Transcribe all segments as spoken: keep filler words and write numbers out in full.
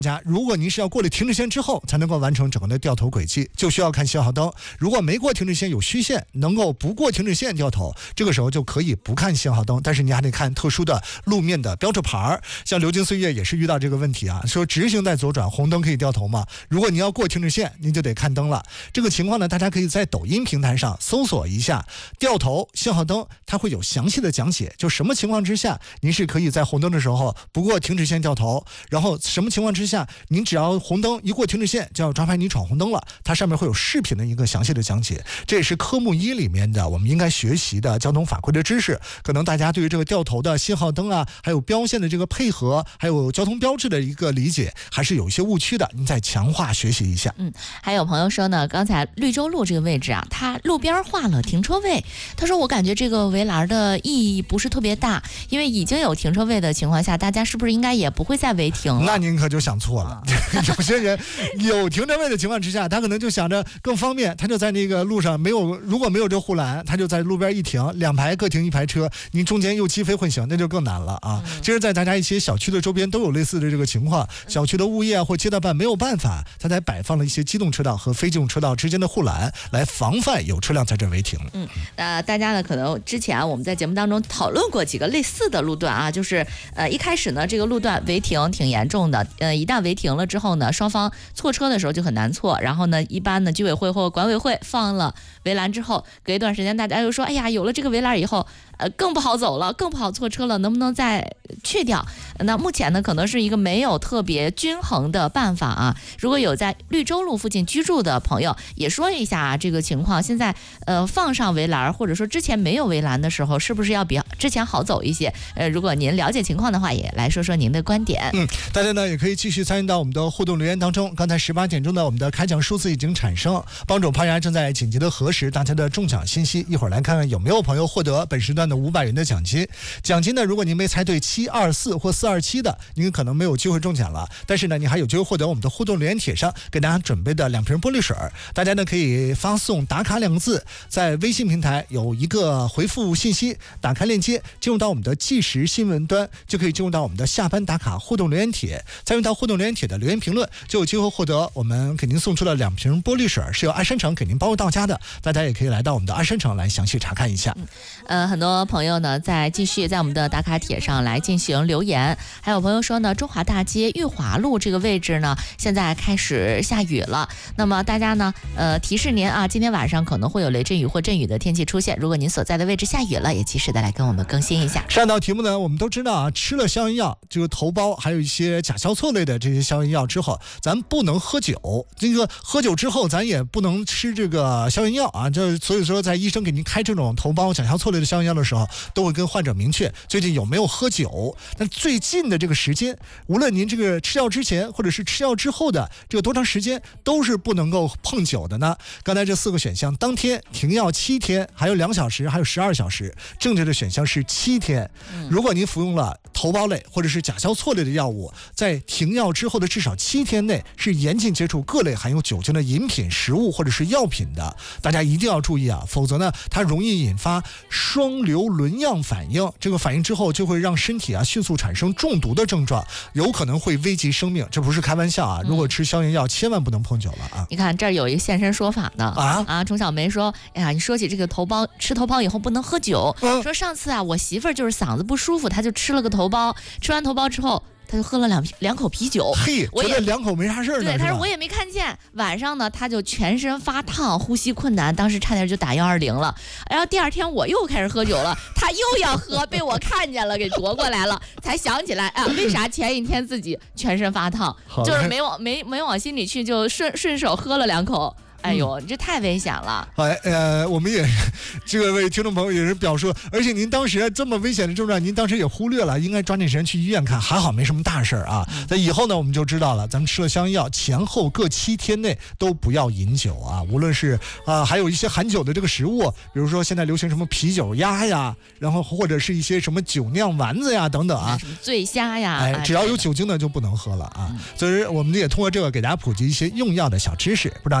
如果您是要过了停止线之后才能够完成整个的掉头轨迹，就需要看信号灯。如果没过停止线有虚线，能够不过停止线掉头，这个时候就可以不看信号灯，但是你还得看特殊的路面的标志牌。像流金岁月也是遇到这个问题啊，说直行带左转红灯可以掉头吗？如果你要过停止线，您就得看灯了。这个情况呢，大家可以在抖音平台上搜索一下掉头信号灯，它会有详细的讲解，就什么情况之下您是可以在红灯的时候不过停止线掉头，然后什么情况之下您只要红灯一过停止线就要抓拍你闯红灯了，它上面会有视频的一个详细的讲解。这也是科目一里面的我们应该学习的交通法规的知识。可能大家对于这个掉头的信号灯啊，还有标线的这个配合，还有交通标志的一个理解还是有一些误区的，您再强化学习一下。 嗯，还有朋友说呢，刚才绿洲路这个位置啊，它路边画了停车位，他说我感觉这个围栏的意义不是特别大，因为已经有停车位的情况下，大家是不是应该也不会再违停了？ 那您可就想错了。有些人有停车位的情况之下，他可能就想着更方便，他就在那个路上没有，如果没有这护栏，他就在路边一停，两排各停一排车，你中间又鸡飞混行，那就更难了啊！ 嗯、 其实，在大家一些小区的周边都有类似的这个情况，小区的物业或街道办没有办法，他才摆放了一些机动车道和非机动车道之间的护栏，来防范有车辆在这违停。 嗯，那大家呢，可能之前我们在节目当中讨论过几个类似的路段啊，就是呃一开始呢，这个路段违停挺严重的，呃一旦违停了之后呢，双方错车的时候就很难错，然后呢，一般呢居委会或管委会放了围栏之后，隔一段时间大家又说，哎呀，有了这个围栏以后，呃更不好走了，更不好错车了，能不能再去掉？那目前呢，可能是一个没有特别均衡的办法啊。如果有在绿洲路附近居住的朋友，也说一下啊这个情况。现在呃放上围栏，或者说之前没有围栏的时候，是不是要比之前好走一些？呃，如果您了解情况的话，也来说说您的观点。 嗯，大家呢也可以继续参与到我们的互动留言当中。刚才十八点钟的我们的开奖数字已经产生，帮主潘然正在紧急的核实大家的中奖信息。一会儿来看看有没有朋友获得本时段的五百元的奖金。奖金呢，如果您没猜对七二四或四二七的，您可能没有机会中奖了。但是呢，你还有机会获得我们的互动留言帖上给大家准备的两瓶玻璃水。大家呢可以发送打卡两个字，在微信平台有一个回复信息，打开链接进入到我们的即时新闻端，就可以进入到我们的下班打卡互动留言帖。参与到互动留言帖的留言评论，就有机会获得我们给您送出的两瓶玻璃水，是由爱山城给您包邮到家的。大家也可以来到我们的爱山城来详细查看一下。 嗯、呃，很多朋友呢在继续在我们的打卡帖上来进行留言。还有朋友说呢，中华大街裕华路这个位置呢，现在开始下雨了。那么大家呢，呃，提示您啊，今天晚上可能会有雷阵雨或阵雨的天气出现。如果您所在的位置下雨了，也及时的来跟我们更新一下。 上道题目呢，我们都知道啊，吃了消炎药，这个头孢，还有一些甲硝唑类的这些消炎药之后，咱不能喝酒。这个喝酒之后，咱也不能吃这个消炎药啊。这所以说，在医生给您开这种头孢、甲硝唑类的消炎药的时候，都会跟患者明确最近有没有喝酒。但最近的这个时间，无论您这个吃药之前或者是吃药之后的这个多长时间，都是不能够碰酒的呢。刚才这四个选项，当天停药七天，还有两小时，还有十二小时，正确的选项是七天。如果您服用了头孢类或者是甲硝唑类的药物，在停药之后的至少七天内是严禁接触各类含有酒精的饮品、食物或者是药品的。大家一定要注意啊，否则呢，它容易引发双硫仑样反应。这个反应之后就会让身体啊迅速产生中毒的症状，有可能会危及生命。这不是开玩笑啊！如果吃消炎药，千万不能碰酒了啊！ 你看这儿有一个现身说法呢啊啊！钟小梅说：“哎呀，你说起这个头孢，吃头孢以后不能喝酒。嗯、说上次啊，我媳妇儿就是嗓子不舒服，她就吃了个头孢，吃完头孢之后。”他就喝了两两口啤酒， 嘿， 我觉得两口没啥事儿呢。 对，他说我也没看见。晚上呢，他就全身发烫，呼吸困难，当时差点就打幺二零了。然后第二天我又开始喝酒了，他又要喝，被我看见了，给夺过来了，才想起来啊，为啥前一天自己全身发烫，就是没往没没往心里去，就顺顺手喝了两口。哎呦，你这太危险了！ 哎，呃，我们也这个位听众朋友也是表述，而且您当时这么危险的症状，您当时也忽略了，应该抓紧时间去医院看，还好没什么大事啊。那以后呢，我们就知道了，咱们吃了消炎药前后各七天内都不要饮酒啊，无论是啊、呃，还有一些含酒的这个食物，比如说现在流行什么啤酒鸭呀，然后或者是一些什么酒酿丸子呀等等啊， 什么醉虾呀， 哎，只要有酒精的就不能喝了啊。 嗯、 所以我们也通过这个给大家普及一些用药的小知识，不知道大家答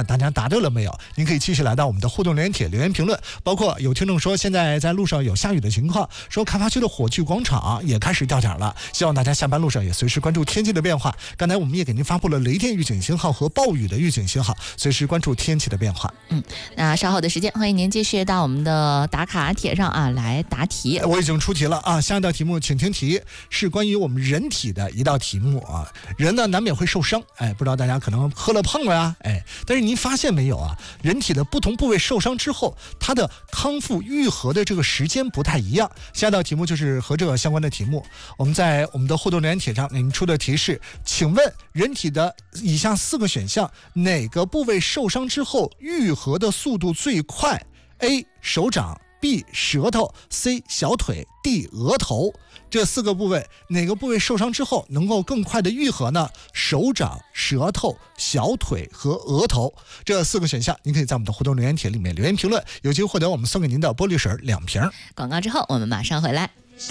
对了没有？您可以继续来到我们的互动留言帖留言评论，包括有听众说现在在路上有下雨的情况，说开发区的火炬广场也开始掉点了，希望大家下班路上也随时关注天气的变化。刚才我们也给您发布了雷电预警信号和暴雨的预警信号，随时关注天气的变化。 嗯，那稍后的时间，欢迎您继续到我们的打卡帖上啊来答题。 我已经出题了啊，下一道题目请听题，是关于我们人体的一道题目啊。人呢难免会受伤，哎，不知道大家可能喝了碰了呀，哎，但是您发现没有啊？人体的不同部位受伤之后，它的康复愈合的这个时间不太一样。下一道题目就是和这个相关的题目，我们在我们的互动留言帖上，您出的题是，请问人体的以下四个选项，哪个部位受伤之后愈合的速度最快 ？A. 手掌 B. 舌头 C. 小腿 D. 额头。这四个部位哪个部位受伤之后能够更快的愈合呢？手掌、舌头、小腿和额头，这四个选项您可以在我们的互动留言帖里面留言评论，有机会获得我们送给您的玻璃水两瓶。 广告之后我们马上回来。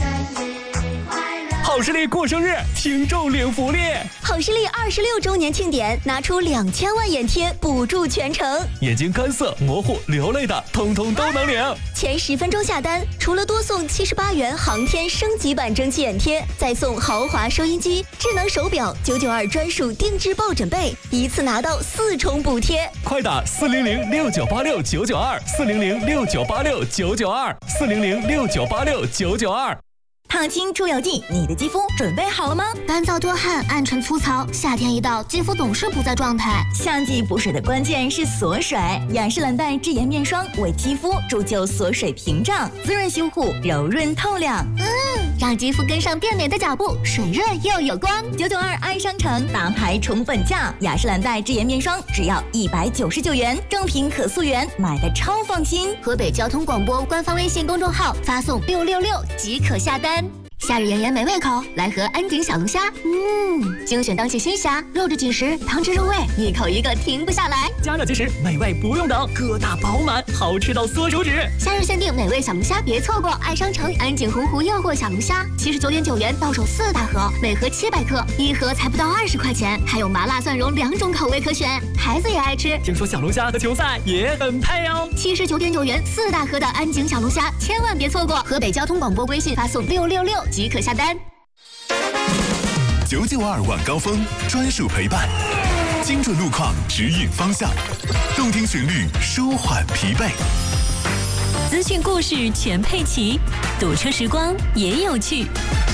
好视力过生日，听众领福利。 好视力二十六周年庆典，拿出两千万眼贴补助全程， 眼睛干涩、模糊、流泪的，通通都能领。 前十分钟下单，除了多送七十八元航天升级版蒸汽眼贴，再送豪华收音机、智能手表、九九二专属定制抱枕被，一次拿到四重补贴。 快打四零零六九八六九九二，四零零六九八六九九二，四零零六九八六九九二。 烫青出油剂，你的肌肤准备好了吗？ 干燥多汗、暗沉粗糙，夏天一到，肌肤总是不在状态。 夏季补水的关键是锁水，雅诗兰黛智颜面霜为肌肤铸就锁水屏障，滋润修护，柔润透亮。 嗯，让肌肤跟上变美的脚步，水润又有光。 九九二爱商城大牌宠粉价，雅诗兰黛智颜面霜只要一百九十九元，正品可溯源，买的超放心。 河北交通广播官方微信公众号发送六六六即可下单。夏日炎炎没胃口，来盒安井小龙虾。嗯，精选当季新虾，肉质紧实，汤汁入味，一口一个停不下来。 加热即食，美味不用等，个大饱满，好吃到缩手指。 夏日限定美味小龙虾，别错过！爱商城安井洪湖诱惑小龙虾，七十九点九元到手四大盒，每盒七百克，一盒才不到二十块钱，还有麻辣蒜蓉两种口味可选，孩子也爱吃。 听说小龙虾和球赛也很配哦。 七十九点九元四大盒的安井小龙虾，千万别错过！河北交通广播微信发送六六六即可下单。 九九二晚高峰专属陪伴，精准路况指引方向，动听旋律舒缓疲惫， 资讯故事全配齐，堵车时光也有趣。